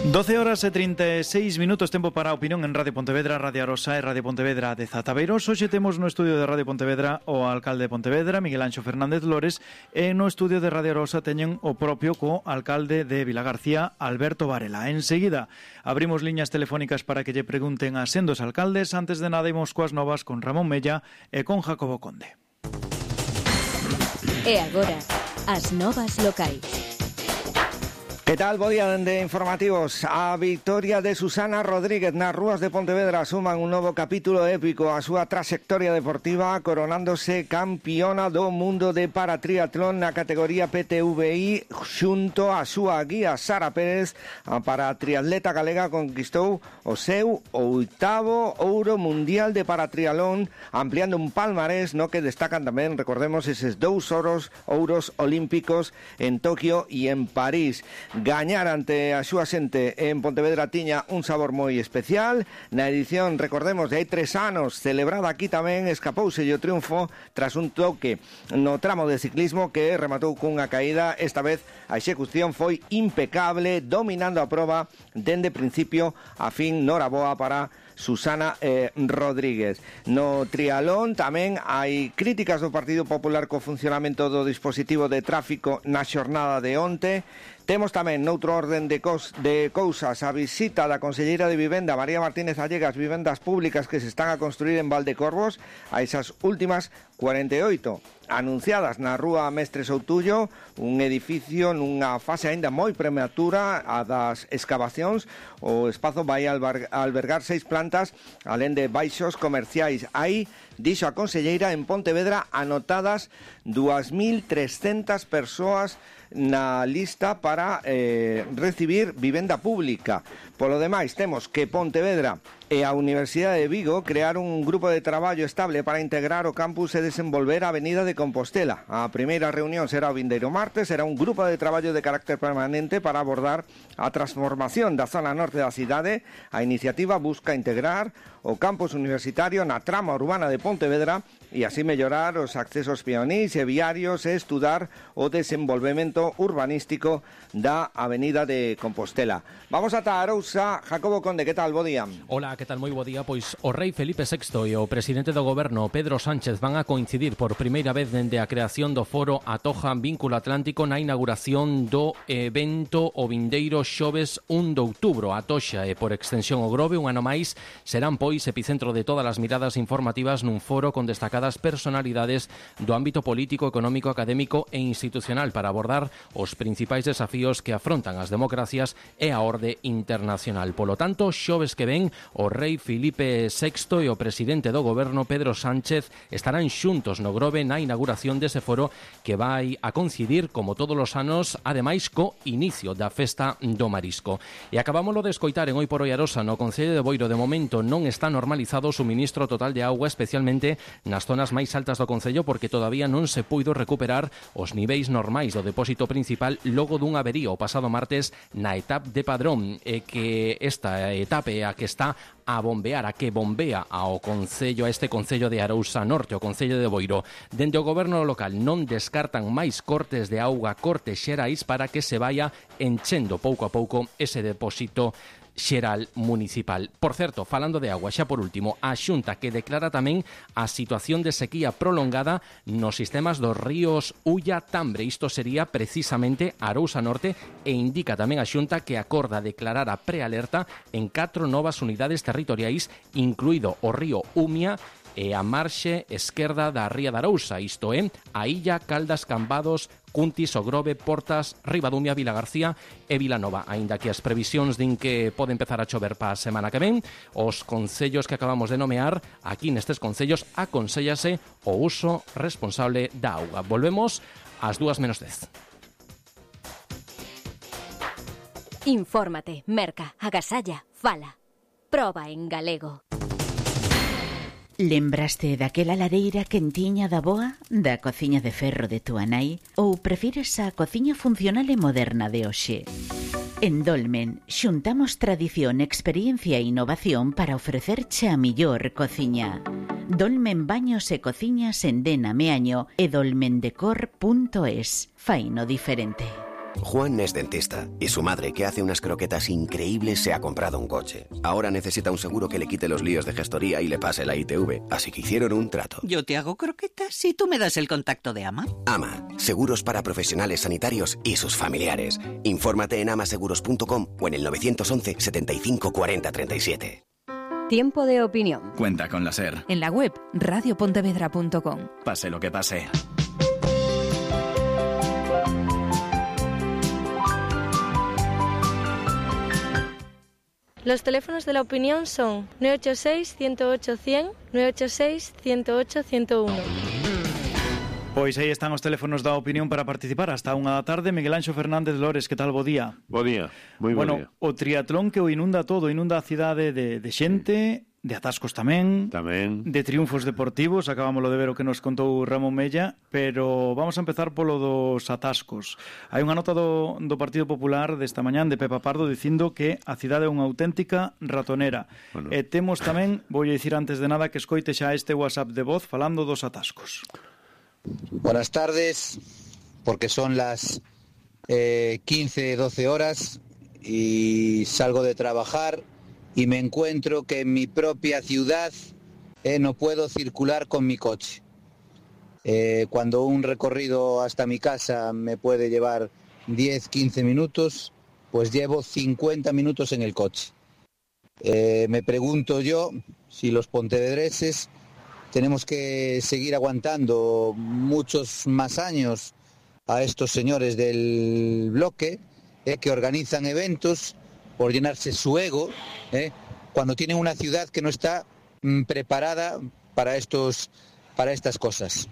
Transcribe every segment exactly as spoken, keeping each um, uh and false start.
doce horas e trinta e seis minutos, tempo para a opinión en Radio Pontevedra, Radio Arosa e Radio Pontevedra de Zataveiros. Hoxe temos no estudio de Radio Pontevedra o alcalde de Pontevedra, Miguel Anxo Fernández Lores, e no estudio de Radio Arosa teñen o propio co alcalde de Vilagarcía, Alberto Varela. Enseguida abrimos liñas telefónicas para que lle pregunten a sendos alcaldes. Antes de nada, imos coas novas con Ramón Mella e con Jacobo Conde. E agora, as novas locais. Que tal? Bo día de informativos. A victoria de Susana Rodríguez nas rúas de Pontevedra suman un novo capítulo épico a súa trayectoria deportiva, coronándose campeona do mundo de paratriatlón na categoría P T V I xunto a súa guía Sara Pérez. A paratriatleta galega conquistou o seu oitavo ouro mundial de paratriatlón, ampliando un palmarés no que destacan tamén, recordemos, eses dous ouros, ouros olímpicos en Tokio e en París. Gañar ante a súa xente en Pontevedra tiña un sabor moi especial. Na edición, recordemos, de hai tres anos, celebrada aquí tamén, escapouse o triunfo tras un toque no tramo de ciclismo que rematou cunha caída. Esta vez a execución foi impecable, dominando a proba dende principio a fin. Noraboa para Susana eh, Rodríguez. No trialón tamén hai críticas do Partido Popular co funcionamento do dispositivo de tráfico na xornada de onte. Temos tamén, noutro orden de, cos, de cousas, a visita da conselleira de Vivenda, María Martínez Allegas, vivendas públicas que se están a construir en Valdecorvos, a esas últimas cuarenta e oito anunciadas na rúa Mestre Soutullo, un edificio nunha fase aínda moi prematura a das excavacións. O espazo vai albergar seis plantas, alén de baixos comerciais. Aí, dixo a conselleira, en Pontevedra anotadas dúas mil trescentas persoas na lista para eh, recibir vivenda pública. Polo demais, temos que Pontevedra e a Universidade de Vigo crearon un grupo de traballo estable para integrar o campus e desenvolver a Avenida de Compostela. A primeira reunión será o vindeiro martes, será un grupo de traballo de carácter permanente para abordar a transformación da zona norte da cidade. A iniciativa busca integrar o campus universitario na trama urbana de Pontevedra e así mellorar os accesos peonís e viarios e estudar o desenvolvemento urbanístico da Avenida de Compostela. Vamos ata Arousa. Jacobo Conde, que tal? Bo día. Hola, que tal? Moi bo día. Pois o rei Felipe sexto e o presidente do goberno Pedro Sánchez van a coincidir por primeira vez dende a creación do foro Atocha Vínculo Atlántico na inauguración do evento o vindeiro xoves un de outubro. Atocha e por extensión o Grove, un ano máis, serán pois epicentro de todas as miradas informativas nun foro con destacadas personalidades do ámbito político, económico, académico e institucional para abordar os principais desafíos que afrontan as democracias e a orde internacional. Polo tanto, xoves que ven, o rei Felipe sexto e o presidente do goberno Pedro Sánchez estarán xuntos no Grove na inauguración dese foro que vai a coincidir, como todos os anos, ademais co inicio da festa do marisco. E acabámoslo de escoitar en Hoy por Hoy Arosa, no Concello de Boiro. De momento non está normalizado o suministro total de auga, especialmente nas zonas máis altas do Concello, porque todavía non se puido recuperar os niveis normais do depósito principal logo dun averío o pasado martes na etapa de Padrón, e que esta etapa é a que está a bombear, a que bombea ao Concello, a este Concello de Arousa Norte, o Concello de Boiro. Dende o goberno local non descartan máis cortes de auga, cortes xerais, para que se vaya enchendo pouco a pouco ese depósito xeral municipal. Por certo, falando de agua, xa por último, a Xunta que declara tamén a situación de sequía prolongada nos sistemas dos ríos Ulla Tambre. Isto sería precisamente Arousa Norte, e indica tamén a Xunta que acorda declarar a prealerta en catro novas unidades territoriais, incluído o río Umia e a marxe esquerda da ría de Arousa, isto é, a Illa, Caldas, Cambados, Cuntis, O Grove, Portas, Ribadumia, Vilagarcía e Vilanova. Aínda que as previsións din que pode empezar a chover para a semana que ven, os concellos que acabamos de nomear, aquí nestes concellos aconsellase o uso responsable da auga. Volvemos ás dúas menos dez. Infórmate, merca, agasalla, fala. Proba en galego. Lembraste daquela lareira quentiña da boa, da cociña de ferro de túa nai, ou prefires a cociña funcional e moderna de hoxe? En Dolmen xuntamos tradición, experiencia e innovación para ofrecerche a millor cociña. Dolmen Baños e Cociñas en Dena Meaño e dolmendecor punto es. Faino diferente. Juan es dentista y su madre, que hace unas croquetas increíbles, se ha comprado un coche. Ahora necesita un seguro que le quite los líos de gestoría y le pase la I T V, así que hicieron un trato. Yo te hago croquetas y tú me das el contacto de Ama. Ama, seguros para profesionales sanitarios y sus familiares. Infórmate en amaseguros punto com o en el nueve once setenta y cinco cuarenta treinta y siete. Tiempo de opinión. Cuenta con la SER. En la web radio pontevedra punto com. Pase lo que pase. Los teléfonos de la opinión son nueve ocho seis, uno cero ocho, cien, nueve ocho seis, uno cero ocho, ciento uno. Pois aí están os teléfonos da opinión para participar hasta unha da tarde. Miguel Anxo Fernández Lores, que tal? Bo día. Bo día, moi bo bueno, día. O triatlón que o inunda todo, inunda a cidade de, de xente, de atascos tamén, tamén, de triunfos deportivos, acabámoslo de ver o que nos contou Ramón Mella, pero vamos a empezar polo dos atascos. Hai unha nota do, do Partido Popular desta mañán de Pepa Pardo dicindo que a cidade é unha auténtica ratonera. Bueno. E temos tamén, vou dicir antes de nada, que escoite xa este WhatsApp de voz falando dos atascos. Buenas tardes, porque son las eh, quince, doce horas y salgo de trabajar y me encuentro que en mi propia ciudad eh, no puedo circular con mi coche. Eh, cuando un recorrido hasta mi casa me puede llevar diez, quince minutos, pues llevo cincuenta minutos en el coche. Eh, me pregunto yo si los pontevedreses tenemos que seguir aguantando muchos más años a estos señores del bloque eh, que organizan eventos por llenarse su ego, eh, cuando tienen una ciudad que no está mm, preparada para estos, para estas cosas.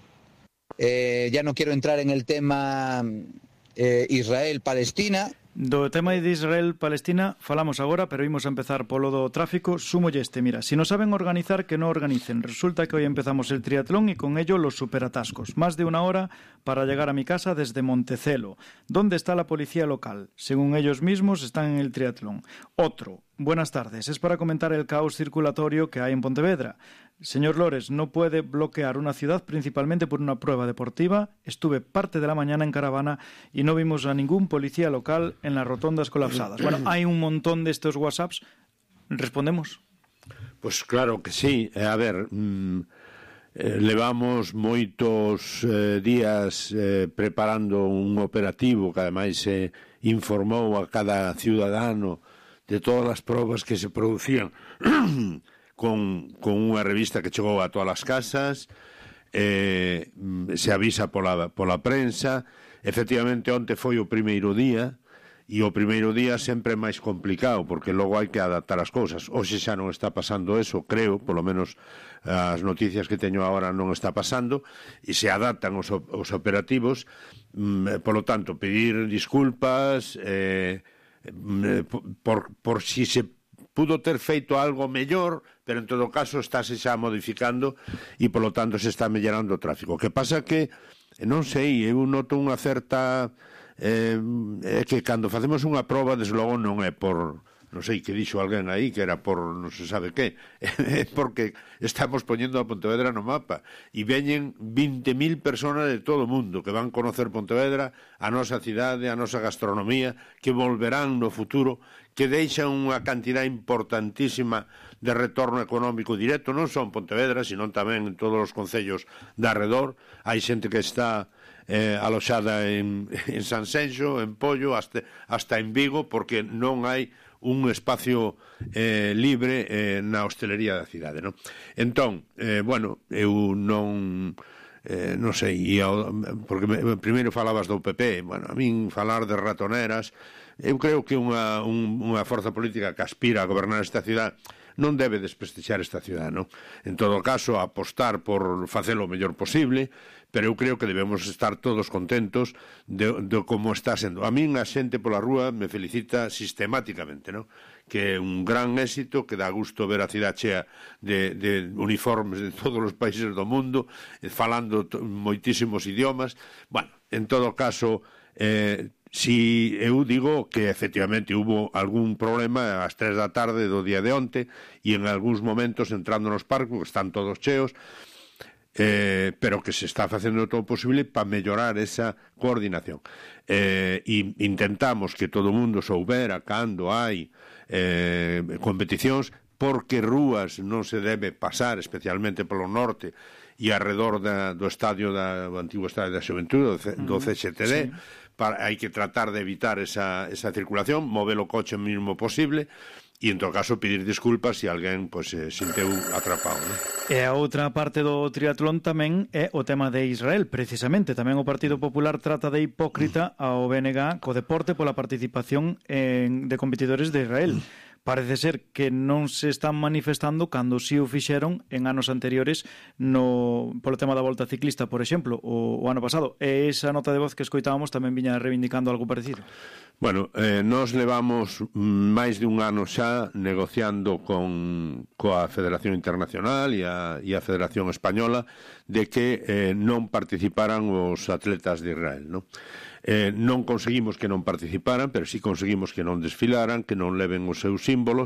Eh, ya no quiero entrar en el tema eh, Israel-Palestina. Do tema de Israel-Palestina falamos agora, pero imos a empezar polo do tráfico. Sumolle este, mira, si no saben organizar, que no organicen. Resulta que hoy empezamos el triatlón y con ello los superatascos. Más de una hora para llegar a mi casa desde Montecelo. ¿Dónde está la policía local? Según ellos mismos, están en el triatlón. Otro. Buenas tardes. Es para comentar el caos circulatorio que hay en Pontevedra. Señor Lores, no puede bloquear una ciudad principalmente por una prueba deportiva. Estuve parte de la mañana en caravana y no vimos a ningún policía local en las rotondas colapsadas. Bueno, hay un montón de estos WhatsApps. ¿Respondemos? Pues claro que sí. A ver, mmm, eh, levamos moitos eh, días eh, preparando un operativo que ademais se informou a cada ciudadano de todas as probas que se producían con, con unha revista que chegou a todas as casas, eh, se avisa pola, pola prensa. Efectivamente, onte foi o primeiro día, e o primeiro día sempre é máis complicado, porque logo hai que adaptar as cousas. Hoxe xa non está pasando eso, creo, polo menos as noticias que teño agora non está pasando, e se adaptan os, os operativos. Mm, polo tanto, pedir disculpas eh, por, por si se pudo ter feito algo mellor, pero en todo caso estáse xa modificando e polo tanto se está mellorando o tráfico. O que pasa que, non sei, eu noto unha certa eh, é que cando facemos unha proba, desde logo non é por, non sei que dixo alguén aí, que era por non se sabe que, é porque estamos poñendo a Pontevedra no mapa e veñen vinte mil personas de todo o mundo que van conocer Pontevedra, a nosa cidade, a nosa gastronomía, que volverán no futuro, que deixan unha cantidad importantísima de retorno económico directo, non só en Pontevedra, sino tamén en todos os concellos de arredor. Hai xente que está eh, aloxada en, en Sanxenxo, en Pollo, hasta, hasta en Vigo, porque non hai un espacio eh, libre eh, na hostelería da cidade, non? Entón, eh, bueno, eu non... Eh, non sei, e ao, porque me, primeiro falabas do P P, bueno, a min falar de ratoneras, eu creo que unha, un, unha forza política que aspira a gobernar esta cidade non debe desprestixiar esta cidade, non? En todo caso, apostar por facelo o mellor posible, pero eu creo que debemos estar todos contentos de, de como está sendo. A min a xente pola rúa me felicita sistemáticamente, non? Que é un gran éxito, que dá gusto ver a cidade chea de, de uniformes de todos os países do mundo, falando moitísimos idiomas. Bueno, en todo caso, eh, si eu digo que efectivamente hubo algún problema ás tres da tarde do día de onte, e en algúns momentos entrando nos parques, están todos cheos. eh, pero que se está facendo todo o posible para mellorar esa coordinación. Eh, e intentamos que todo o mundo soubera cando hai eh, competicións, porque rúas non se debe pasar, especialmente polo norte e alrededor da, do estadio da, do antigo estadio da Xuventude, do, C, do C X T D, sí. Para, hai que tratar de evitar esa, esa circulación, mover o coche o mínimo posible, e en todo caso pedir disculpas se alguén pois, se sinteu atrapado, ¿no? E a outra parte do triatlón tamén é o tema de Israel, precisamente. Tamén o Partido Popular trata de hipócrita ao B N G co deporte pola participación en, de competidores de Israel. Parece ser que non se están manifestando cando si o fixeron en anos anteriores no, polo tema da volta ciclista, por exemplo, o, o ano pasado. E esa nota de voz que escoitábamos tamén viña reivindicando algo parecido. Bueno, eh, nos levamos máis de un ano xa negociando con coa Federación Internacional e a, e a Federación Española de que eh, non participaran os atletas de Israel, non? Eh, non conseguimos que non participaran, pero sí conseguimos que non desfilaran, que non leven os seus símbolos,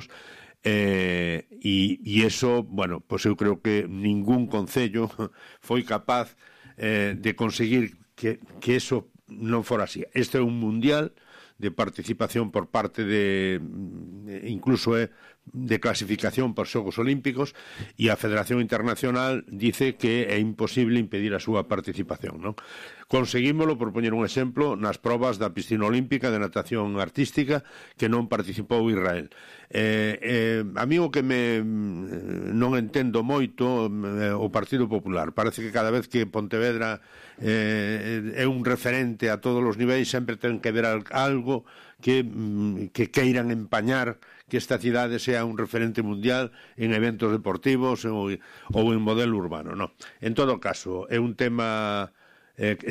eh, e, e eso, bueno, pois eu creo que ningún concello foi capaz eh, de conseguir que, que eso non fora así. Este é un mundial de participación por parte de, incluso é de clasificación por Xogos Olímpicos, e a Federación Internacional dice que é imposible impedir a súa participación, non? Conseguímolo, por poñer un exemplo, nas probas da piscina olímpica de natación artística que non participou Israel. Eh, eh, a mí o que me non entendo moito eh, o Partido Popular. Parece que cada vez que Pontevedra eh, é un referente a todos os niveis, sempre ten que ver algo que, que queiran empañar que esta cidade sea un referente mundial en eventos deportivos ou, ou en modelo urbano, no. En todo caso, é un tema eh,